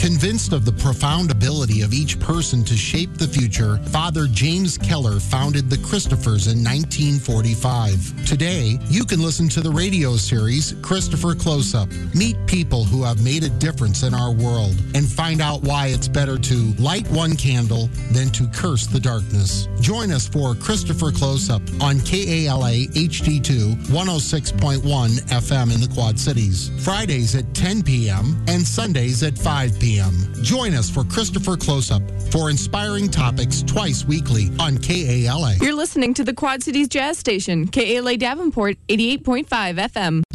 Convinced of the profound ability of each person to shape the future, Father James Keller founded the Christophers in 1945. Today, you can listen to the radio series Christopher Close-Up. Meet people who have made a difference in our world and find out why it's better to light one candle than to curse the darkness. Join us for Christopher Close-Up on KALA HD2 106.1 FM in the Quad Cities. Fridays at 10 p.m. and Sundays at 5 p.m. Join us for Christopher Close-Up for inspiring topics twice weekly on KALA. You're listening to the Quad Cities Jazz Station, KALA Davenport 88.5 FM.